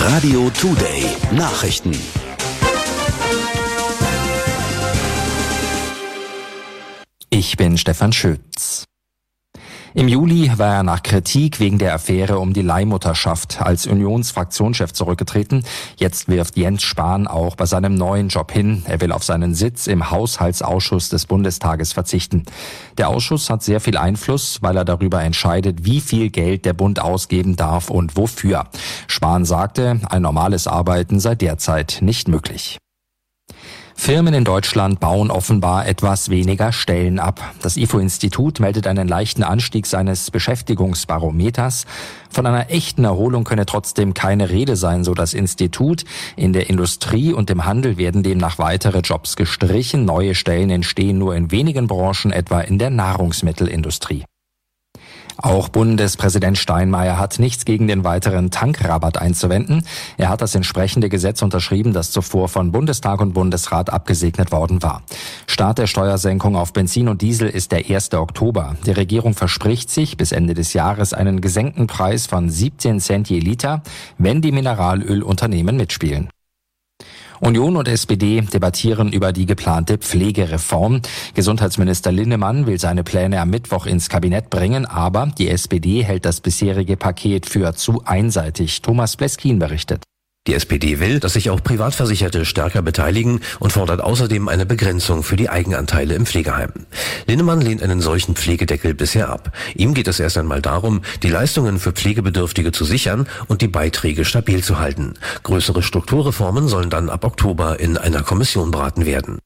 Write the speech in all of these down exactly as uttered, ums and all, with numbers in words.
Radio Today Nachrichten. Ich bin Stefan Schütz. Im Juli war er nach Kritik wegen der Affäre um die Leihmutterschaft als Unionsfraktionschef zurückgetreten. Jetzt wirft Jens Spahn auch bei seinem neuen Job hin. Er will auf seinen Sitz im Haushaltsausschuss des Bundestages verzichten. Der Ausschuss hat sehr viel Einfluss, weil er darüber entscheidet, wie viel Geld der Bund ausgeben darf und wofür. Spahn sagte, ein normales Arbeiten sei derzeit nicht möglich. Firmen in Deutschland bauen offenbar etwas weniger Stellen ab. Das I F O-Institut meldet einen leichten Anstieg seines Beschäftigungsbarometers. Von einer echten Erholung könne trotzdem keine Rede sein, so das Institut. In der Industrie und im Handel werden demnach weitere Jobs gestrichen. Neue Stellen entstehen nur in wenigen Branchen, etwa in der Nahrungsmittelindustrie. Auch Bundespräsident Steinmeier hat nichts gegen den weiteren Tankrabatt einzuwenden. Er hat das entsprechende Gesetz unterschrieben, das zuvor von Bundestag und Bundesrat abgesegnet worden war. Start der Steuersenkung auf Benzin und Diesel ist der erste Oktober. Die Regierung verspricht sich bis Ende des Jahres einen gesenkten Preis von siebzehn Cent je Liter, wenn die Mineralölunternehmen mitspielen. Union und S P D debattieren über die geplante Pflegereform. Gesundheitsminister Linnemann will seine Pläne am Mittwoch ins Kabinett bringen, aber die S P D hält das bisherige Paket für zu einseitig. Thomas Pleskin berichtet. Die S P D will, dass sich auch Privatversicherte stärker beteiligen und fordert außerdem eine Begrenzung für die Eigenanteile im Pflegeheim. Linnemann lehnt einen solchen Pflegedeckel bisher ab. Ihm geht es erst einmal darum, die Leistungen für Pflegebedürftige zu sichern und die Beiträge stabil zu halten. Größere Strukturreformen sollen dann ab Oktober in einer Kommission beraten werden.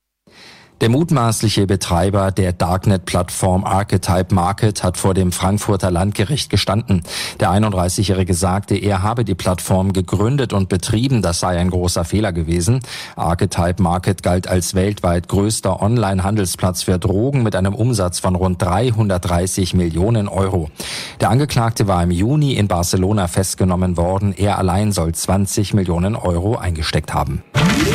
Der mutmaßliche Betreiber der Darknet-Plattform Archetype Market hat vor dem Frankfurter Landgericht gestanden. Der einunddreißigjährige sagte, er habe die Plattform gegründet und betrieben. Das sei ein großer Fehler gewesen. Archetype Market galt als weltweit größter Online-Handelsplatz für Drogen mit einem Umsatz von rund dreihundertdreißig Millionen Euro. Der Angeklagte war im Juni in Barcelona festgenommen worden. Er allein soll zwanzig Millionen Euro eingesteckt haben.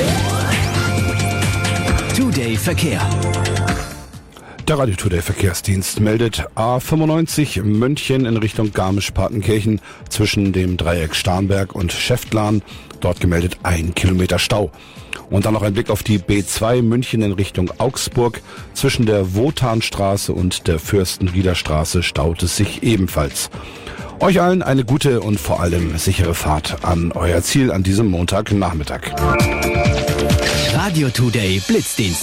Today Verkehr. Der Radio Today Verkehrsdienst meldet A fünfundneunzig München in Richtung Garmisch-Partenkirchen zwischen dem Dreieck Starnberg und Schäftlarn. Dort gemeldet ein Kilometer Stau. Und dann noch ein Blick auf die B zwei München in Richtung Augsburg. Zwischen der Wotanstraße und der Fürstenrieder-Straße staut es sich ebenfalls. Euch allen eine gute und vor allem sichere Fahrt an euer Ziel an diesem Montagnachmittag. Radio Today Blitzdienst.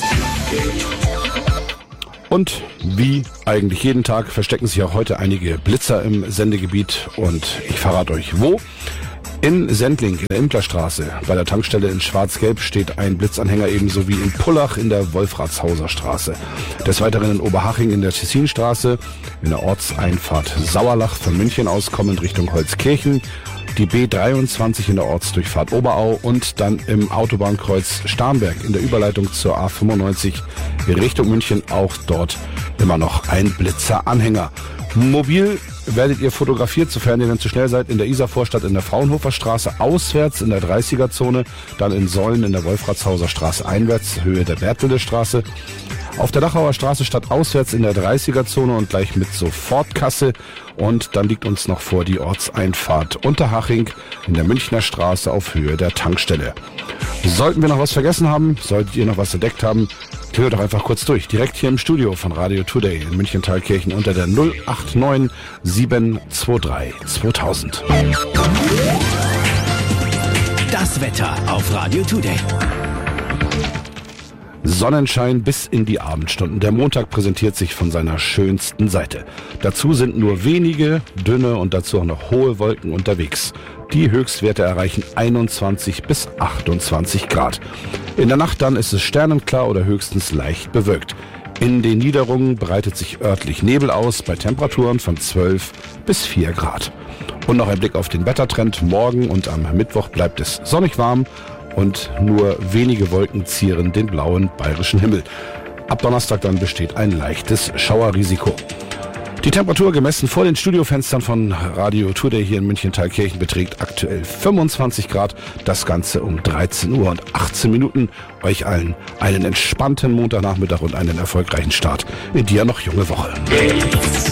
Und wie eigentlich jeden Tag verstecken sich auch heute einige Blitzer im Sendegebiet und ich verrate euch wo. In Sendling in der Implerstraße bei der Tankstelle in Schwarz-Gelb steht ein Blitzanhänger ebenso wie in Pullach in der Wolfratshauser Straße. Des Weiteren in Oberhaching in der Tessinstraße, in der Ortseinfahrt Sauerlach von München aus kommend Richtung Holzkirchen, die B dreiundzwanzig in der Ortsdurchfahrt Oberau und dann im Autobahnkreuz Starnberg in der Überleitung zur A fünfundneunzig Richtung München auch dort immer noch ein Blitzeranhänger. Mobil werdet ihr fotografiert, sofern ihr dann zu schnell seid, in der Isarvorstadt in der Fraunhofer Straße auswärts in der dreißiger Zone, dann in Solln in der Wolfratshauser Straße einwärts, Höhe der Bertelde Straße. Auf der Dachauer Straße statt auswärts in der dreißiger Zone und gleich mit Sofortkasse. Und dann liegt uns noch vor die Ortseinfahrt Unterhaching in der Münchner Straße auf Höhe der Tankstelle. Sollten wir noch was vergessen haben, solltet ihr noch was entdeckt haben, klingelt doch einfach kurz durch. Direkt hier im Studio von Radio Today in München-Thalkirchen unter der null acht neun sieben zwei drei zweitausend. Das Wetter auf Radio Today. Sonnenschein bis in die Abendstunden. Der Montag präsentiert sich von seiner schönsten Seite. Dazu sind nur wenige, dünne und dazu auch noch hohe Wolken unterwegs. Die Höchstwerte erreichen einundzwanzig bis achtundzwanzig Grad. In der Nacht dann ist es sternenklar oder höchstens leicht bewölkt. In den Niederungen breitet sich örtlich Nebel aus bei Temperaturen von zwölf bis vier Grad. Und noch ein Blick auf den Wettertrend. Morgen und am Mittwoch bleibt es sonnig warm und nur wenige Wolken zieren den blauen bayerischen Himmel. Ab Donnerstag dann besteht ein leichtes Schauerrisiko. Die Temperatur gemessen vor den Studiofenstern von Radio Today hier in München-Thalkirchen beträgt aktuell fünfundzwanzig Grad. Das Ganze um dreizehn Uhr und achtzehn Minuten. Euch allen einen entspannten Montagnachmittag und einen erfolgreichen Start in die ja noch junge Woche.